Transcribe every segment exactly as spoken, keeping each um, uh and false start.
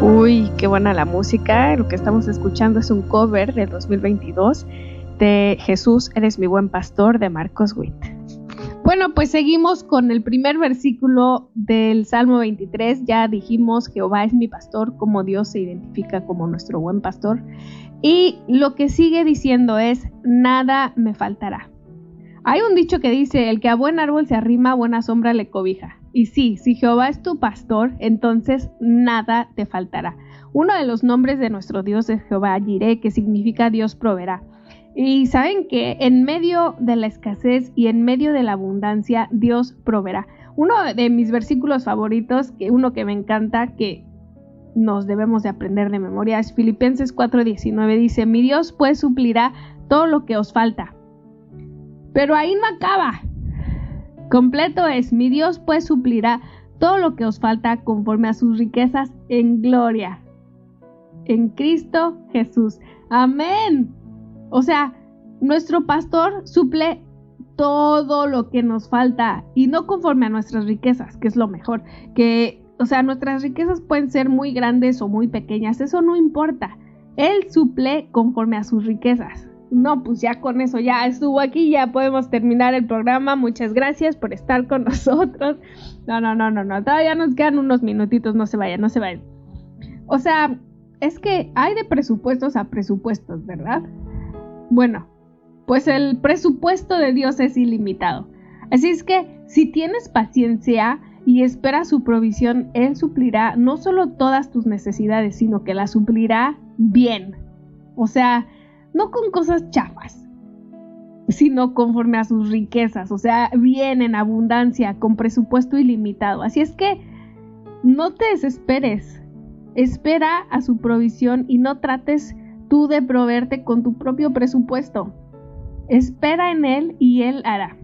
Uy, qué buena la música. Lo que estamos escuchando es un cover de dos mil veintidós de Jesús, eres mi buen pastor, de Marcos Witt. Bueno, pues seguimos con el primer versículo del Salmo veintitrés. Ya dijimos, Jehová es mi pastor, como Dios se identifica como nuestro buen pastor. Y lo que sigue diciendo es, nada me faltará. Hay un dicho que dice, el que a buen árbol se arrima, a buena sombra le cobija. Y sí, si Jehová es tu pastor, entonces nada te faltará. Uno de los nombres de nuestro Dios es Jehová Jireh, que significa Dios proveerá. Y saben que en medio de la escasez y en medio de la abundancia, Dios proveerá. Uno de mis versículos favoritos, que uno que me encanta, que nos debemos de aprender de memoria, es Filipenses cuatro diecinueve. Dice, mi Dios pues suplirá todo lo que os falta. Pero ahí no acaba. Completo es, mi Dios pues suplirá todo lo que os falta conforme a sus riquezas en gloria, en Cristo Jesús. Amén. O sea, nuestro pastor suple todo lo que nos falta y no conforme a nuestras riquezas, que es lo mejor. Que, o sea, nuestras riquezas pueden ser muy grandes o muy pequeñas, eso no importa. Él suple conforme a sus riquezas. No, pues ya con eso ya estuvo aquí, ya podemos terminar el programa. Muchas gracias por estar con nosotros. No, no, no, no, no, todavía nos quedan unos minutitos, no se vayan, no se vayan. O sea, es que hay de presupuestos a presupuestos, ¿verdad? Bueno, pues el presupuesto de Dios es ilimitado. Así es que si tienes paciencia y esperas su provisión, Él suplirá no solo todas tus necesidades, sino que las suplirá bien. O sea, no con cosas chafas, sino conforme a sus riquezas, o sea, bien, en abundancia, con presupuesto ilimitado. Así es que no te desesperes, espera a su provisión y no trates tú de proveerte con tu propio presupuesto. Espera en Él y Él hará.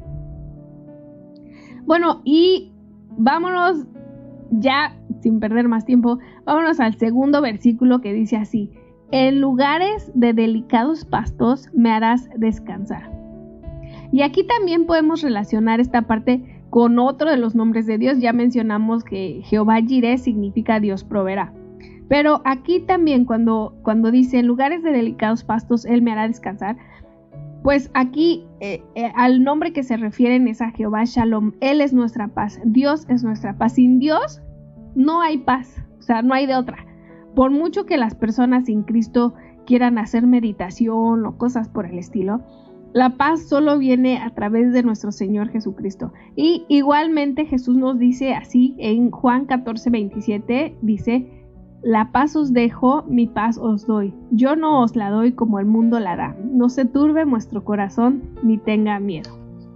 Bueno, y vámonos ya, sin perder más tiempo, vámonos al segundo versículo que dice así, en lugares de delicados pastos me harás descansar. Y aquí también podemos relacionar esta parte con otro de los nombres de Dios. Ya mencionamos que Jehová Jireh significa Dios proveerá. Pero aquí también cuando, cuando dice en lugares de delicados pastos Él me hará descansar, pues aquí eh, eh, al nombre que se refieren es a Jehová Shalom. Él es nuestra paz, Dios es nuestra paz. Sin Dios no hay paz, o sea, no hay de otra. Por mucho que las personas sin Cristo quieran hacer meditación o cosas por el estilo, la paz solo viene a través de nuestro Señor Jesucristo. Y igualmente Jesús nos dice así en Juan catorce veintisiete, dice, la paz os dejo, mi paz os doy. Yo no os la doy como el mundo la da. No se turbe vuestro corazón ni tenga miedo.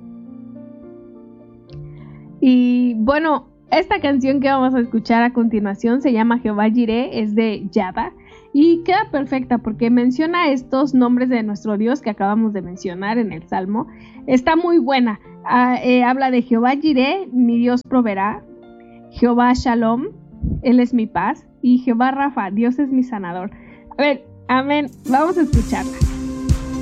Y bueno, esta canción que vamos a escuchar a continuación se llama Jehová Jireh, es de Yada y queda perfecta porque menciona estos nombres de nuestro Dios que acabamos de mencionar en el Salmo. Está muy buena. Ah, eh, habla de Jehová Jireh, mi Dios proveerá, Jehová Shalom, Él es mi paz, y Jehová Rafa, Dios es mi sanador. A ver, amén, vamos a escucharla.